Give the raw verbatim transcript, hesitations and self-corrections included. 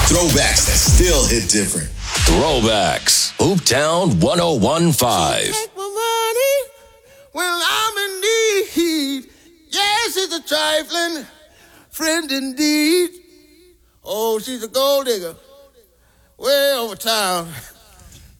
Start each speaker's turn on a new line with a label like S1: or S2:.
S1: Throwbacks that still hit different.
S2: Throwbacks. Hooptown one oh one point five.
S3: Take my money when I'm in need. Yes, it's a trifling friend indeed. Oh, she's a gold digger way over town.